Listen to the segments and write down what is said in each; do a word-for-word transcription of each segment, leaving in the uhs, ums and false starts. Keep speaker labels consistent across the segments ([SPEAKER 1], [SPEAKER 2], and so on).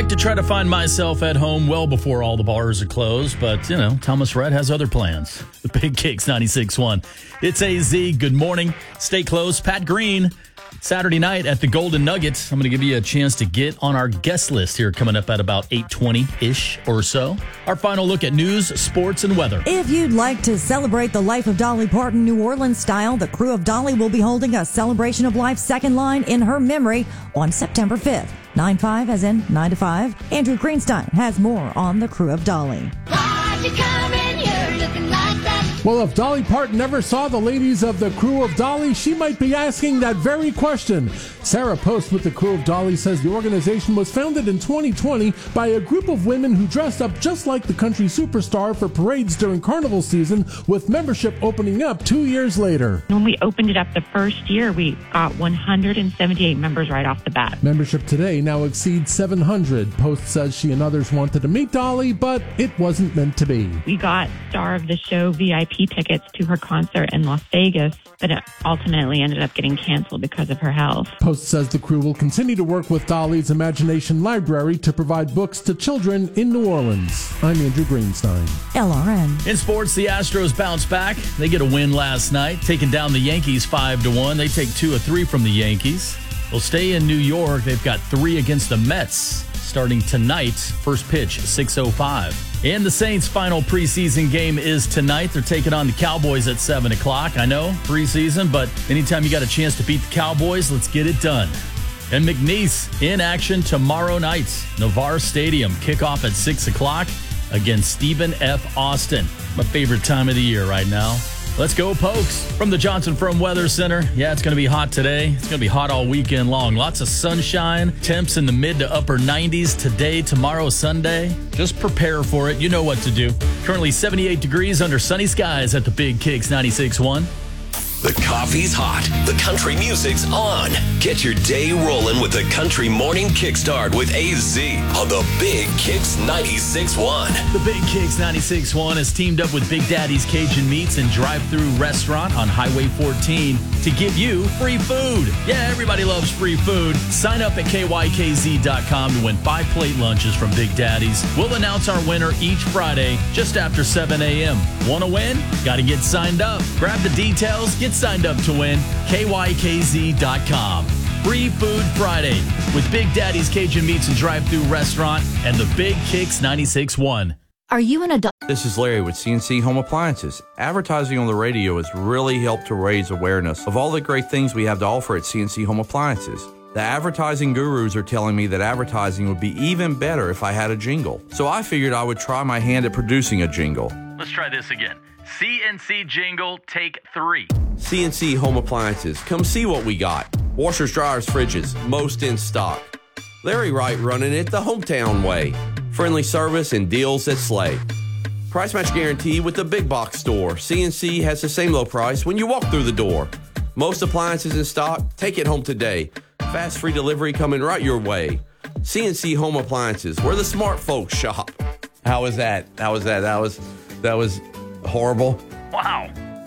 [SPEAKER 1] like to try to find myself at home well before all the bars are closed, but, you know, Thomas Rhett has other plans. The Big Kicks ninety-six point one. It's A Z. Good morning. Stay close. Pat Green, Saturday night at the Golden Nuggets. I'm going to give you a chance to get on our guest list here coming up at about eight twenty-ish or so. Our final look at news, sports, and weather.
[SPEAKER 2] If you'd like to celebrate the life of Dolly Parton New Orleans style, the crew of Dolly will be holding a celebration of life second line in her memory on September fifth. nine five as in nine to five. Andrew Greenstein has more on the crew of Dolly.
[SPEAKER 3] Why'd you come in here looking like that?
[SPEAKER 4] Well, if Dolly Parton never saw the ladies of the crew of Dolly, she might be asking that very question. Sarah Post with the crew of Dolly says the organization was founded in twenty twenty by a group of women who dressed up just like the country superstar for parades during carnival season, with membership opening up two years later.
[SPEAKER 5] When we opened it up the first year, we got one hundred seventy-eight members right off the bat.
[SPEAKER 4] Membership today now exceeds seven hundred. Post says she and others wanted to meet Dolly, but it wasn't meant to be.
[SPEAKER 5] We got star of the show V I P tickets to her concert in Las Vegas, but it ultimately ended up getting canceled because of her health.
[SPEAKER 4] Post says the crew will continue to work with Dolly's Imagination Library to provide books to children in New Orleans. I'm Andrew Greenstein.
[SPEAKER 2] L R N.
[SPEAKER 1] In sports, the Astros bounce back. They get a win last night, taking down the Yankees five to one. They take two of three from the Yankees. They'll stay in New York. They've got three against the Mets starting tonight. First pitch, six oh five. And the Saints' final preseason game is tonight. They're taking on the Cowboys at seven o'clock. I know, preseason, but anytime you got a chance to beat the Cowboys, let's get it done. And McNeese in action tomorrow night. Navarre Stadium, kickoff at six o'clock against Stephen F. Austin. My favorite time of the year right now. Let's go, Pokes. From the Johnson Firm Weather Center. Yeah, it's going to be hot today. It's going to be hot all weekend long. Lots of sunshine. Temps in the mid to upper nineties today, tomorrow, Sunday. Just prepare for it. You know what to do. Currently seventy-eight degrees under sunny skies at the Big Kicks ninety-six point one.
[SPEAKER 6] The coffee's hot. The country music's on. Get your day rolling with the Country Morning Kickstart with A Z on the Big Kicks ninety-six point one.
[SPEAKER 1] The Big Kicks ninety-six point one has teamed up with Big Daddy's Cajun Meats and Drive-Thru Restaurant on Highway fourteen to give you free food. Yeah, everybody loves free food. Sign up at K Y K Z dot com to win five plate lunches from Big Daddy's. We'll announce our winner each Friday just after seven a.m. Want to win? Got to get signed up. Grab the details. Get signed up to win. K Y K Z dot com. Free Food Friday with Big Daddy's Cajun Meats and Drive-Thru Restaurant and the Big Kicks ninety-six point one.
[SPEAKER 2] Are you an adult?
[SPEAKER 7] This is Larry with C N C Home Appliances. Advertising on the radio has really helped to raise awareness of all the great things we have to offer at C N C Home Appliances. The advertising gurus are telling me that advertising would be even better if I had a jingle. So I figured I would try my hand at producing a jingle.
[SPEAKER 1] Let's try this again. C N C jingle, take three.
[SPEAKER 7] C N C Home Appliances. Come see what we got. Washers, dryers, fridges, most in stock. Larry Wright running it the hometown way. Friendly service and deals that slay. Price match guarantee with the big box store. C N C has the same low price when you walk through the door. Most appliances in stock. Take it home today. Fast free delivery coming right your way. C N C Home Appliances, where the smart folks shop. How was that? How was that? That was that was horrible.
[SPEAKER 1] Wow.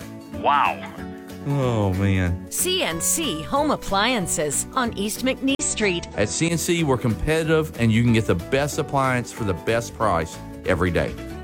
[SPEAKER 1] Wow.
[SPEAKER 7] Oh, man.
[SPEAKER 8] C N C Home Appliances on East McNeese Street.
[SPEAKER 7] At C N C, we're competitive, and you can get the best appliance for the best price every day.